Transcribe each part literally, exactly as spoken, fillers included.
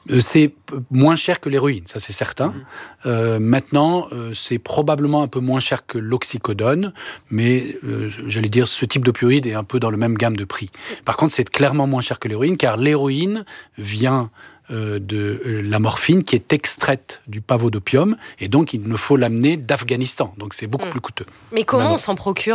Euh, c'est p- moins cher que l'héroïne, ça c'est certain. Mmh. Euh, maintenant, euh, c'est probablement un peu moins cher que l'oxycodone, mais euh, j'allais dire, ce type d'opioïde est un peu dans le même gamme de prix. Par contre, c'est clairement moins cher que l'héroïne, car l'héroïne vient euh, de euh, la morphine qui est extraite du pavot d'opium, et donc il ne faut l'amener d'Afghanistan. Donc c'est beaucoup mmh. plus coûteux. Mais comment Maintenant, on s'en procure ?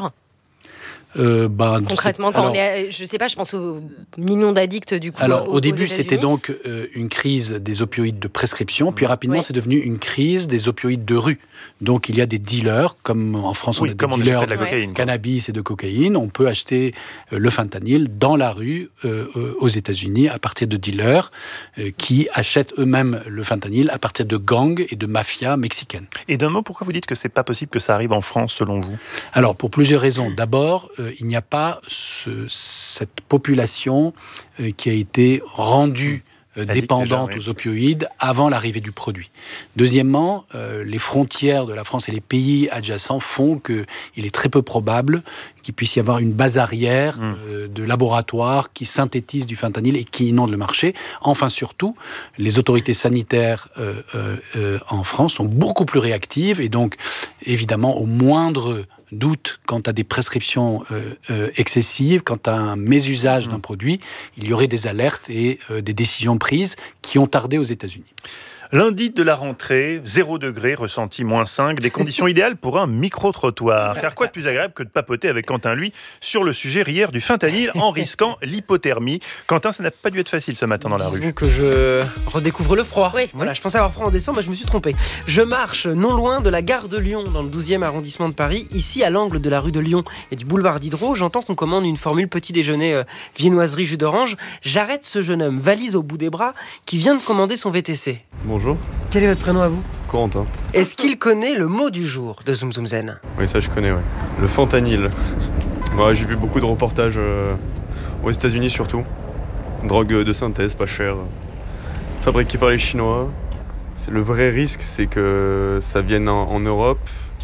Euh, bah, Concrètement, quand alors, on est, je sais pas, je pense aux millions d'addicts du coup. Alors, aux, au début, aux c'était donc euh, une crise des opioïdes de prescription, puis rapidement, ouais. c'est devenu une crise des opioïdes de rue. Donc, il y a des dealers, comme en France, on oui, a des dealers de, de ouais. cannabis et de cocaïne. On peut acheter euh, le fentanyl dans la rue euh, euh, aux États-Unis à partir de dealers euh, qui achètent eux-mêmes le fentanyl à partir de gangs et de mafias mexicaines. Et d'un mot, pourquoi vous dites que c'est pas possible que ça arrive en France, selon vous ? Alors, pour plusieurs raisons. D'abord, euh, il n'y a pas ce, cette population euh, qui a été rendue euh, dépendante déjà, oui. aux opioïdes avant l'arrivée du produit. Deuxièmement, euh, les frontières de la France et les pays adjacents font qu'il est très peu probable qu'il puisse y avoir une base arrière mmh. euh, de laboratoires qui synthétisent du fentanyl et qui inondent le marché. Enfin, surtout, les autorités sanitaires euh, euh, euh, en France sont beaucoup plus réactives et donc, évidemment, au moindre doute quant à des prescriptions euh, euh, excessives, quant à un mésusage mmh. d'un produit, il y aurait des alertes et euh, des décisions prises qui ont tardé aux États-Unis. Lundi de la rentrée, zéro degré, ressenti moins cinq, des conditions idéales pour un micro-trottoir. Car quoi de plus agréable que de papoter avec Quentin, lui, sur le sujet hier du fentanyl en risquant l'hypothermie. Quentin, ça n'a pas dû être facile ce matin dans la Disons rue. que je redécouvre le froid. Oui. Voilà, je pensais avoir froid en décembre, mais je me suis trompé. Je marche non loin de la gare de Lyon, dans le douzième arrondissement de Paris, ici à l'angle de la rue de Lyon et du boulevard Diderot. J'entends qu'on commande une formule petit déjeuner euh, viennoiserie jus d'orange. J'arrête ce jeune homme, valise au bout des bras, qui vient de commander son V T C. Bonjour. Quel est votre prénom à vous ? Corentin. Est-ce qu'il connaît le mot du jour de Zoom Zoom Zen ? Oui, ça je connais, ouais. Le fentanyl. Ouais, j'ai vu beaucoup de reportages euh, aux États-Unis surtout. Drogue de synthèse, pas chère. Fabriquée par les Chinois. C'est le vrai risque, c'est que ça vienne en, en Europe.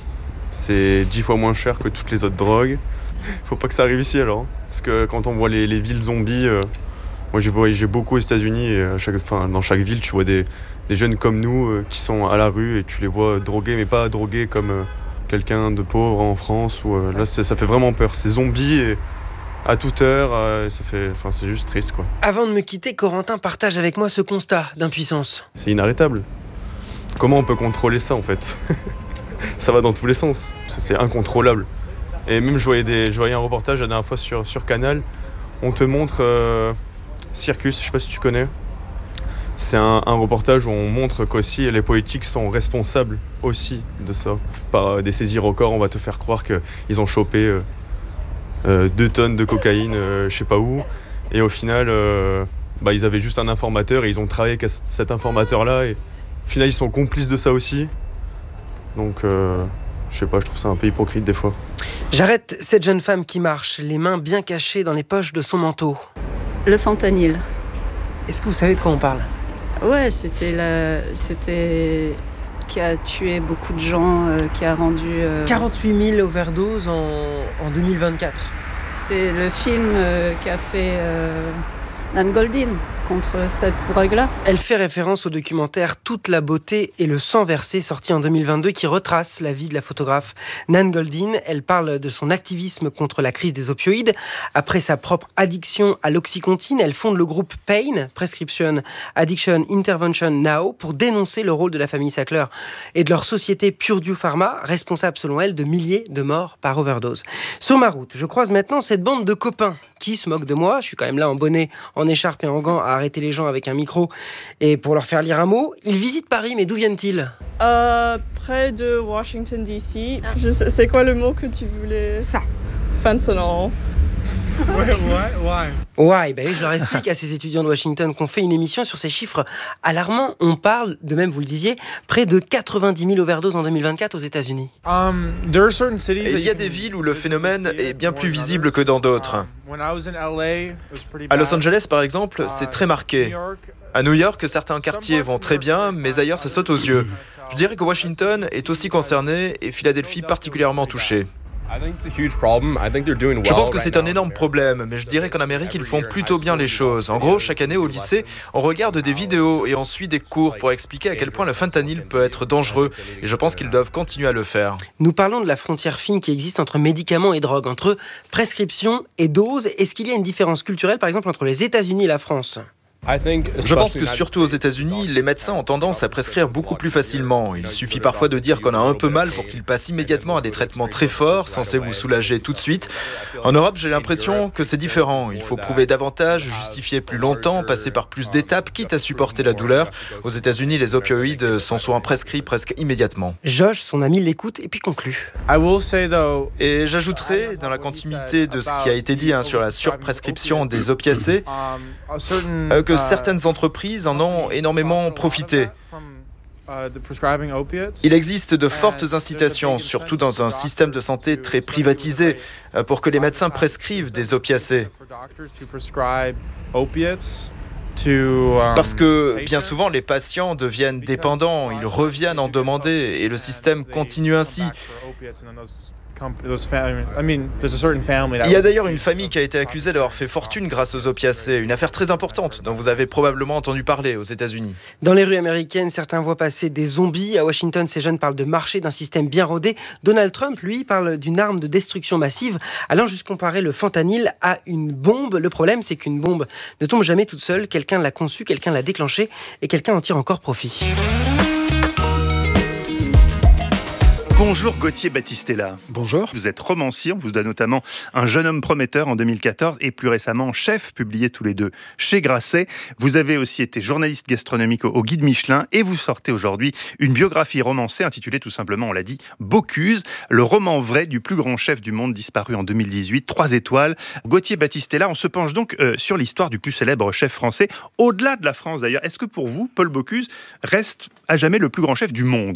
C'est dix fois moins cher que toutes les autres drogues. Faut pas que ça arrive ici alors. Parce que quand on voit les, les villes zombies... Euh, moi j'ai voyagé beaucoup aux États-Unis et à chaque, enfin, dans chaque ville tu vois des, des jeunes comme nous euh, qui sont à la rue et tu les vois drogués, mais pas drogués comme euh, quelqu'un de pauvre en France. Où, euh, là ça fait vraiment peur, c'est zombies et à toute heure, euh, ça fait, enfin, c'est juste triste quoi. Avant de me quitter, Corentin partage avec moi ce constat d'impuissance. C'est inarrêtable. Comment on peut contrôler ça en fait ? Ça va dans tous les sens, c'est incontrôlable. Et même je voyais, des, je voyais un reportage la dernière fois sur, sur Canal, on te montre... Euh, Circus, je sais pas si tu connais. C'est un, un reportage où on montre qu'aussi les politiques sont responsables aussi de ça. Par euh, des saisies records, on va te faire croire qu'ils ont chopé euh, euh, deux tonnes de cocaïne, euh, je sais pas où. Et au final, euh, bah, ils avaient juste un informateur et ils ont travaillé avec cet informateur-là. Et au final, ils sont complices de ça aussi. Donc, euh, je sais pas, je trouve ça un peu hypocrite des fois. J'arrête cette jeune femme qui marche, les mains bien cachées dans les poches de son manteau. Le fentanyl. Est-ce que vous savez de quoi on parle ? Ouais, c'était la... c'était qui a tué beaucoup de gens, euh, qui a rendu... Euh... quarante-huit mille overdoses en, en deux mille vingt-quatre. C'est le film euh, qu'a fait euh, Nan Goldin contre cette drogue-là. Elle fait référence au documentaire Toute la beauté et le sang versé, sorti en deux mille vingt-deux, qui retrace la vie de la photographe Nan Goldin. Elle parle de son activisme contre la crise des opioïdes. Après sa propre addiction à l'oxycontine, elle fonde le groupe PAIN, Prescription Addiction Intervention Now, pour dénoncer le rôle de la famille Sackler et de leur société Purdue Pharma, responsable selon elle de milliers de morts par overdose. Sur ma route, je croise maintenant cette bande de copains qui se moquent de moi. Je suis quand même là en bonnet, en écharpe et en gants à arrêter les gens avec un micro et pour leur faire lire un mot. Ils visitent Paris, mais d'où viennent-ils ? Euh, près de Washington D C. Ah. Je sais, c'est quoi le mot que tu voulais ? Ça. Fentanyl. Ouais, ouais, ouais. Ouais, ben je leur explique à ces étudiants de Washington qu'on fait une émission sur ces chiffres alarmants. On parle, de même vous le disiez, près de quatre-vingt-dix mille overdoses en deux mille vingt-quatre aux États-Unis. Um, il y a des villes où le phénomène est bien plus visible que dans d'autres. À Los Angeles, par exemple, c'est très marqué. À New York, certains quartiers vont très bien, mais ailleurs, ça saute aux yeux. Je dirais que Washington est aussi concerné et Philadelphie particulièrement touchée. Je pense que c'est un énorme problème, mais je dirais qu'en Amérique, ils font plutôt bien les choses. En gros, chaque année au lycée, on regarde des vidéos et on suit des cours pour expliquer à quel point le fentanyl peut être dangereux. Et je pense qu'ils doivent continuer à le faire. Nous parlons de la frontière fine qui existe entre médicaments et drogue, entre prescription et dose. Est-ce qu'il y a une différence culturelle, par exemple, entre les États-Unis et la France ? Je pense que surtout aux États-Unis, les médecins ont tendance à prescrire beaucoup plus facilement. Il suffit parfois de dire qu'on a un peu mal pour qu'ils passent immédiatement à des traitements très forts, censés vous soulager tout de suite. En Europe, j'ai l'impression que c'est différent. Il faut prouver davantage, justifier plus longtemps, passer par plus d'étapes, quitte à supporter la douleur. Aux États-Unis, les opioïdes sont souvent prescrits presque immédiatement. Josh, son ami, l'écoute et puis conclut. Et j'ajouterai, dans la continuité de ce qui a été dit hein, sur la surprescription des opiacés, euh, que certaines entreprises en ont énormément profité. Il existe de fortes incitations, surtout dans un système de santé très privatisé, pour que les médecins prescrivent des opiacés. Parce que bien souvent, les patients deviennent dépendants, ils reviennent en demander et le système continue ainsi. Il y a d'ailleurs une famille qui a été accusée d'avoir fait fortune grâce aux opiacés, une affaire très importante dont vous avez probablement entendu parler aux États-Unis. Dans les rues américaines, certains voient passer des zombies. À Washington, ces jeunes parlent de marché d'un système bien rodé. Donald Trump, lui, parle d'une arme de destruction massive, allant jusqu'à comparer le fentanyl à une bombe. Le problème, c'est qu'une bombe ne tombe jamais toute seule. Quelqu'un l'a conçue, quelqu'un l'a déclenchée et quelqu'un en tire encore profit. Bonjour Gauthier Battistella. Bonjour. Vous êtes romancier, on vous donne notamment Un jeune homme prometteur en deux mille quatorze et plus récemment Chef, publié tous les deux chez Grasset. Vous avez aussi été journaliste gastronomique au, au Guide Michelin et vous sortez aujourd'hui une biographie romancée intitulée tout simplement, on l'a dit, Bocuse, le roman vrai du plus grand chef du monde disparu en deux mille dix-huit, trois étoiles. Gauthier Battistella, on se penche donc euh, sur l'histoire du plus célèbre chef français, au-delà de la France d'ailleurs. Est-ce que pour vous, Paul Bocuse reste à jamais le plus grand chef du monde ?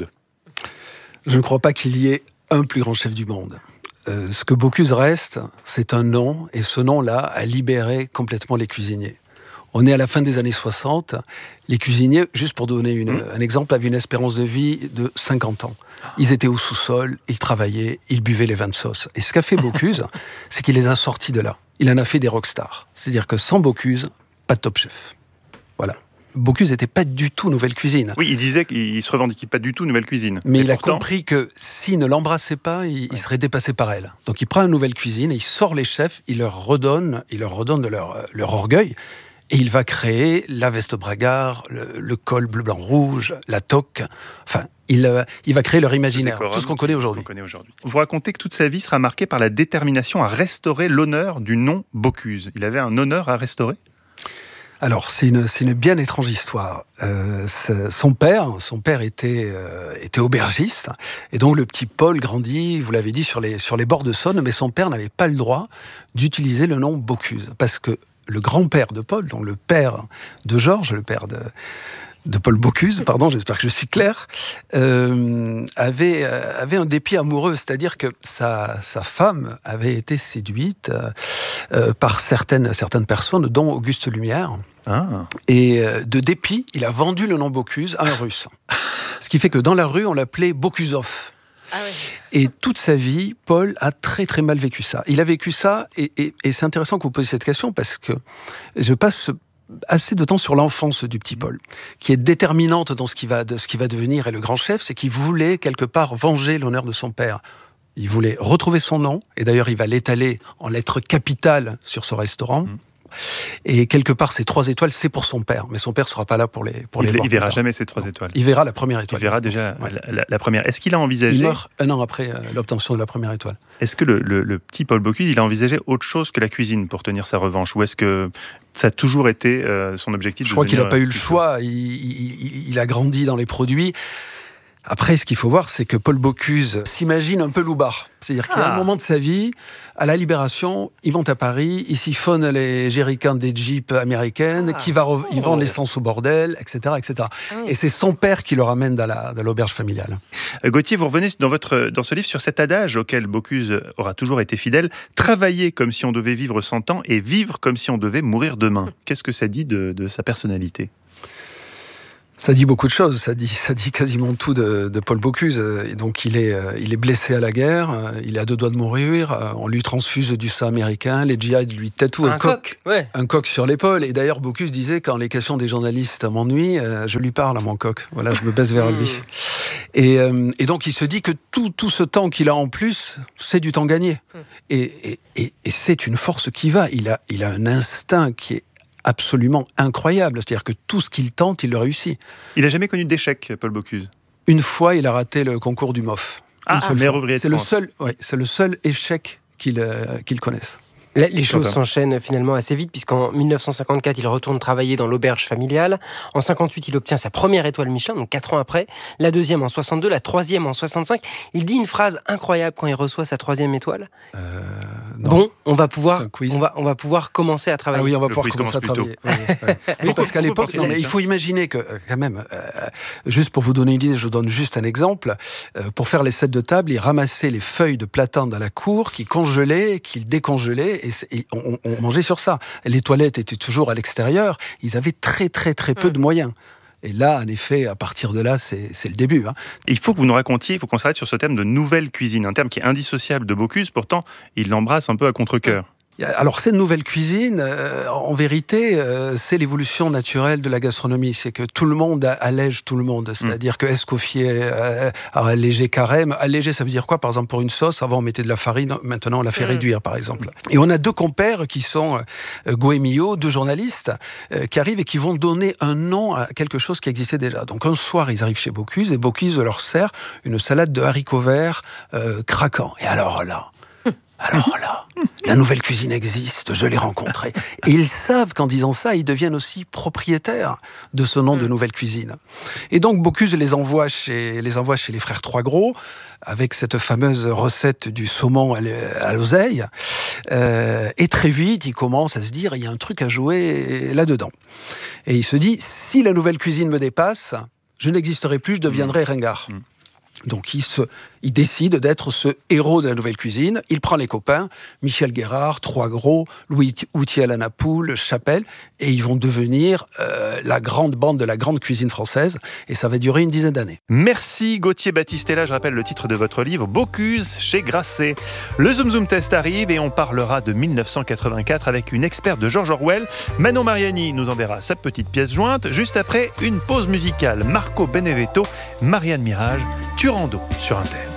Je ne crois pas qu'il y ait un plus grand chef du monde. Euh, ce que Bocuse reste, c'est un nom, et ce nom-là a libéré complètement les cuisiniers. On est à la fin des années soixante, les cuisiniers, juste pour donner une, mmh. un exemple, avaient une espérance de vie de cinquante ans. Ils étaient au sous-sol, ils travaillaient, ils buvaient les vins de sauce. Et ce qu'a fait Bocuse, c'est qu'il les a sortis de là. Il en a fait des rockstars. C'est-à-dire que sans Bocuse, pas de Top Chef. Voilà. Bocuse n'était pas du tout nouvelle cuisine. Oui, il disait qu'il se revendiquait pas du tout nouvelle cuisine. Mais et il pourtant... a compris que s'il ne l'embrassait pas, il, ouais. il serait dépassé par elle. Donc il prend une nouvelle cuisine et il sort les chefs, il leur redonne, il leur redonne de leur, leur orgueil et il va créer la veste bragard, le, le col bleu, blanc, rouge, la toque. Enfin, il, euh, il va créer leur imaginaire, décorum, tout ce qu'on connaît aujourd'hui. connaît aujourd'hui. Vous racontez que toute sa vie sera marquée par la détermination à restaurer l'honneur du nom Bocuse. Il avait un honneur à restaurer ? Alors, c'est une, c'est une bien étrange histoire. Euh, son père, son père était, euh, était aubergiste, et donc le petit Paul grandit, vous l'avez dit, sur les, sur les bords de Saône, mais son père n'avait pas le droit d'utiliser le nom Bocuse, parce que le grand-père de Paul, donc le père de Georges, le père de... de Paul Bocuse, pardon, j'espère que je suis clair, euh, avait, euh, avait un dépit amoureux, c'est-à-dire que sa, sa femme avait été séduite euh, euh, par certaines, certaines personnes, dont Auguste Lumière. Ah. Et euh, de dépit, il a vendu le nom Bocuse à un Russe. Ce qui fait que dans la rue, on l'appelait Bocusov. Ah ouais. Et toute sa vie, Paul a très très mal vécu ça. Il a vécu ça, et, et, et c'est intéressant que vous posiez cette question, parce que je passe assez de temps sur l'enfance du petit Paul, qui est déterminante dans ce qui va, de, ce qui va devenir et le grand chef, c'est qu'il voulait quelque part venger l'honneur de son père. Il voulait retrouver son nom, et d'ailleurs il va l'étaler en lettres capitales sur ce restaurant. Mmh. Et quelque part, ces trois étoiles, c'est pour son père. Mais son père ne sera pas là pour les pour Il, les voir il verra jamais ces trois étoiles. Il verra la première étoile. Il verra déjà ouais. la, la, la première. Est-ce qu'il a envisagé... Il meurt un an après euh, l'obtention de la première étoile. Est-ce que le, le, le petit Paul Bocuse, il a envisagé autre chose que la cuisine pour tenir sa revanche ? Ou est-ce que ça a toujours été euh, son objectif ? Je crois qu'il n'a pas eu le choix. Il, il, il a grandi dans les produits. Après, ce qu'il faut voir, c'est que Paul Bocuse s'imagine un peu loupard. C'est-à-dire ah. qu'il y a un moment de sa vie, à la Libération, il monte à Paris, il siphonne les jerrycans des Jeeps américaines, ah. qui va re- oh. il vend l'essence au bordel, et cetera, et cetera. Ah oui. Et c'est son père qui le ramène dans, la, dans l'auberge familiale. Euh, Gauthier, vous revenez dans, votre, dans ce livre sur cet adage auquel Bocuse aura toujours été fidèle, travailler comme si on devait vivre cent ans et vivre comme si on devait mourir demain. Qu'est-ce que ça dit de, de sa personnalité ? Ça dit beaucoup de choses, ça dit, ça dit quasiment tout de, de Paul Bocuse. Et donc il est, il est blessé à la guerre, il est à deux doigts de mourir, on lui transfuse du sang américain, les djihad lui tatouent un, un coq, coq ouais. un coq sur l'épaule. Et d'ailleurs Bocuse disait, quand les questions des journalistes m'ennuient, je lui parle à mon coq, voilà, je me baisse vers lui. Et, et donc il se dit que tout, tout ce temps qu'il a en plus, c'est du temps gagné. Et, et, et, et c'est une force qui va, il a, il a un instinct qui est absolument incroyable. C'est-à-dire que tout ce qu'il tente, il le réussit. Il n'a jamais connu d'échec, Paul Bocuse. Une fois, il a raté le concours du M O F. Ah, ah meilleur ouvrier de c'est France. le seul, ouais, c'est le seul échec qu'il, euh, qu'il connaisse. Les choses s'enchaînent finalement assez vite, puisqu'en dix-neuf cent cinquante-quatre, il retourne travailler dans l'auberge familiale. En cinquante-huit, il obtient sa première étoile Michelin, donc quatre ans après. La deuxième en soixante-deux, la troisième en soixante-cinq. Il dit une phrase incroyable quand il reçoit sa troisième étoile. Euh, bon, on va pouvoir, on va, on va pouvoir commencer à travailler. Ah oui, on va Le pouvoir commencer à travailler. Oui, oui. oui, parce qu'à l'époque, non, mais il faut imaginer que, quand même, euh, juste pour vous donner une idée, je vous donne juste un exemple. Euh, pour faire les sets de table, il ramassait les feuilles de platane dans la cour, qu'il congelait, qu'il décongelait. Et, et on, on mangeait sur ça. Les toilettes étaient toujours à l'extérieur. Ils avaient très, très, très peu mmh. de moyens. Et là, en effet, à partir de là, c'est, c'est le début. Hein. Il faut que vous nous racontiez, il faut qu'on s'arrête sur ce thème de nouvelle cuisine, un terme qui est indissociable de Bocuse, pourtant, il l'embrasse un peu à contre-cœur. Alors, cette nouvelle cuisine, euh, en vérité, euh, c'est l'évolution naturelle de la gastronomie. C'est que tout le monde allège tout le monde. C'est-à-dire mmh. que Escoffier euh, a allégé Carême. Alléger, ça veut dire quoi? Par exemple, pour une sauce, avant on mettait de la farine, maintenant on la fait mmh. réduire, par exemple. Et on a deux compères qui sont euh, Goemio, deux journalistes, euh, qui arrivent et qui vont donner un nom à quelque chose qui existait déjà. Donc un soir, ils arrivent chez Bocuse et Bocuse leur sert une salade de haricots verts euh, craquants. Et alors là... Alors là, la nouvelle cuisine existe, je l'ai rencontrée. Et ils savent qu'en disant ça, ils deviennent aussi propriétaires de ce nom de nouvelle cuisine. Et donc Bocuse les envoie chez les, envoie chez les frères Trois Gros, avec cette fameuse recette du saumon à l'oseille. Euh, et très vite, il commence à se dire, il y a un truc à jouer là-dedans. Et il se dit, si la nouvelle cuisine me dépasse, je n'existerai plus, je deviendrai ringard. Mmh. Donc il, se, il décide d'être ce héros de la nouvelle cuisine. Il prend les copains, Michel Guérard, Trois Gros, Louis Houtier à la Napoule, Chapelle, et ils vont devenir euh, la grande bande de la grande cuisine française. Et ça va durer une dizaine d'années. Merci Gauthier Battistella. Je rappelle le titre de votre livre, Bocuse chez Grasset. Le Zoom Zoom Test arrive et on parlera de dix-neuf cent quatre-vingt-quatre avec une experte de George Orwell. Manon Mariani nous enverra sa petite pièce jointe. Juste après, une pause musicale. Marco Benedetto, Marianne Mirage, Turando sur Inter.